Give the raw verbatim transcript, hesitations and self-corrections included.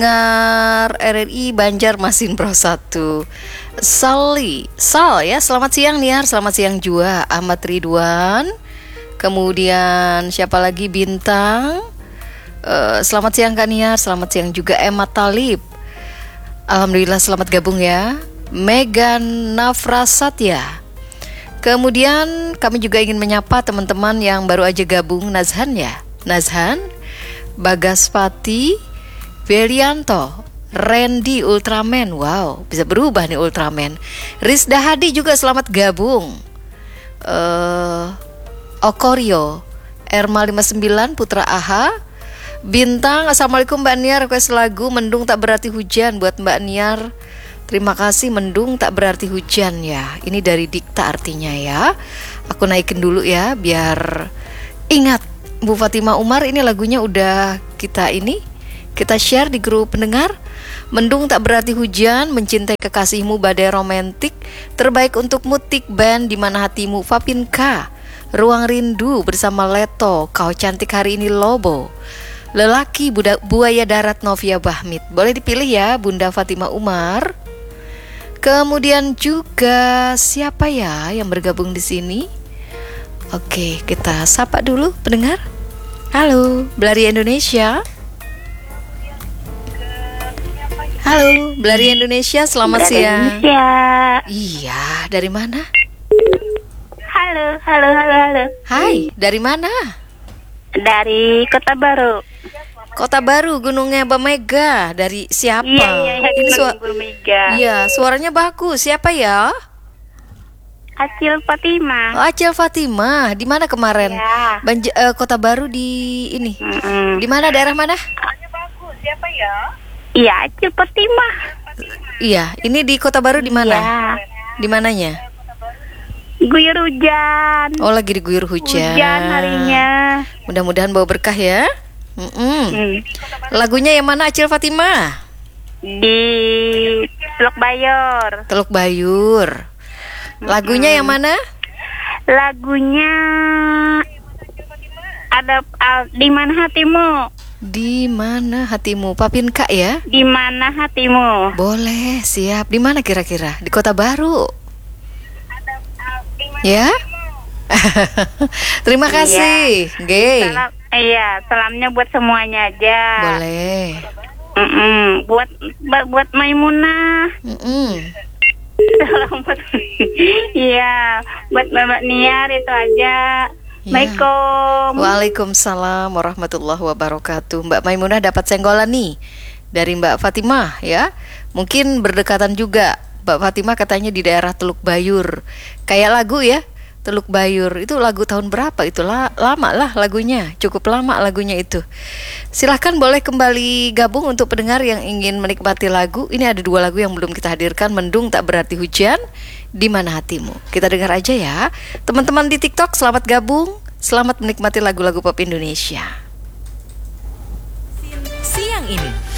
Dengar R R I Banjarmasin Pro satu. Sali, Sal ya, selamat siang Niar, selamat siang juga Ahmad Ridwan. Kemudian siapa lagi, Bintang. uh, Selamat siang Kak Niar, selamat siang juga Emma Talib. Alhamdulillah selamat gabung ya. Megan Nafrasatya. Kemudian kami juga ingin menyapa teman-teman yang baru aja gabung. Nazhan ya, Nazhan, Bagaspati, Belianto, Randy Ultraman. Wow, bisa berubah nih Ultraman. Rizda Hadi juga selamat gabung. uh, Okorio, Erma lima puluh sembilan, Putra Aha, Bintang. Assalamualaikum Mbak Niar, request lagu Mendung Tak Berarti Hujan buat Mbak Niar. Terima kasih. Mendung tak berarti hujan ya. Ini dari Dikta artinya ya. Aku naikin dulu ya biar ingat. Bu Fatima Umar, ini lagunya udah kita ini kita share di grup pendengar. Mendung tak berarti hujan, mencintai kekasihmu badai romantik, terbaik untuk mutik band Di Mana Hatimu Fapinka, Ruang Rindu bersama Leto, Kau Cantik Hari Ini Lobo, Lelaki Buda, Buaya Darat Novia Bahmit. Boleh dipilih ya Bunda Fatima Umar. Kemudian juga siapa ya yang bergabung di sini? Oke, kita sapa dulu pendengar. Halo, Belari Indonesia. Halo, Belari Indonesia, selamat Belari siang. Indonesia. Iya, dari mana? Halo, halo, halo, halo. Hai, dari mana? Dari Kota Baru. Kota Baru, Gunungnya Mbak Mega. Dari siapa? Iya, iya, iya. Ini suara. Bu Mega. Iya, suaranya bagus. Siapa ya? Acil Fatima. Oh, Acil Fatima. Di mana kemarin? Ya. Banja, eh, Kota Baru di ini. Mm-mm. Di mana, daerah mana? Iya, Acil Fatima. Iya, ini di Kota Baru di mana? Ya. Di mananya? Guyur hujan. Oh, lagi diguyur hujan. Hujan harinya. Mudah-mudahan bawa berkah ya. Mm-mm. Hmm. Lagunya yang mana Acil Fatima? Di Teluk Bayor. Teluk Bayur. Lagunya yang mana? Lagunya ada uh, Di Mana Hatimu. Di Mana Hatimu, Papinka ya? Di Mana Hatimu. Boleh, siap. Di mana kira-kira? Di Kota Baru. Ya? Terima kasih. Gay. Salam, iya, salamnya buat semuanya aja. Boleh. Mm-mm. Buat buat, buat Maimunah. Mm-mm. Salam buat iya, buat Mbak Niar itu aja. Ya. Assalamualaikum. Waalaikumsalam warahmatullahi wabarakatuh. Mbak Maimunah dapat senggolan nih dari Mbak Fatimah ya. Mungkin berdekatan juga. Mbak Fatimah katanya di daerah Teluk Bayur. Kayak lagu ya, Teluk Bayur. Itu lagu tahun berapa? Itu la- lama lah lagunya. Cukup lama lagunya itu. Silahkan boleh kembali gabung untuk pendengar yang ingin menikmati lagu. Ini ada dua lagu yang belum kita hadirkan. Mendung Tak Berarti Hujan, Di Mana Hatimu. Kita dengar aja ya. Teman-teman di TikTok, selamat gabung. Selamat menikmati lagu-lagu pop Indonesia. Siang ini